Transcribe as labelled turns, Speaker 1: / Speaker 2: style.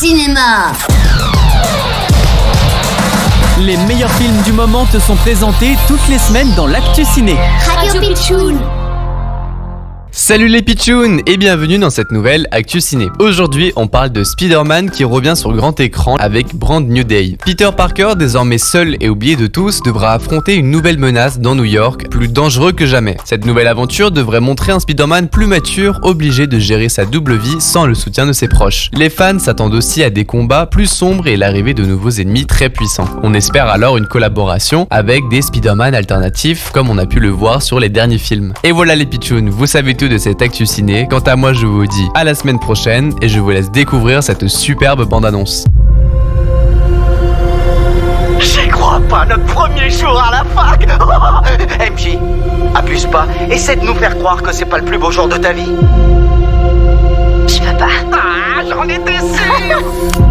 Speaker 1: Cinéma.
Speaker 2: Les meilleurs films du moment te sont présentés toutes les semaines dans l'Actu Ciné.
Speaker 1: Radio Pitchoun.
Speaker 3: Salut les pitchouns et bienvenue dans cette nouvelle Actu Ciné. Aujourd'hui, on parle de Spider-Man qui revient sur grand écran avec Brand New Day. Peter Parker, désormais seul et oublié de tous, devra affronter une nouvelle menace dans New York, plus dangereux que jamais. Cette nouvelle aventure devrait montrer un Spider-Man plus mature, obligé de gérer sa double vie sans le soutien de ses proches. Les fans s'attendent aussi à des combats plus sombres et l'arrivée de nouveaux ennemis très puissants. On espère alors une collaboration avec des Spider-Man alternatifs comme on a pu le voir sur les derniers films. Et voilà les pitchouns, vous savez tout de cette Actu Ciné. Quant à moi, je vous dis à la semaine prochaine et je vous laisse découvrir cette superbe bande-annonce.
Speaker 4: J'y crois pas, notre premier jour à la fac. MJ, abuse pas, essaie de nous faire croire que c'est pas le plus beau jour de ta vie.
Speaker 1: Je peux pas.
Speaker 4: Ah, j'en étais sûr.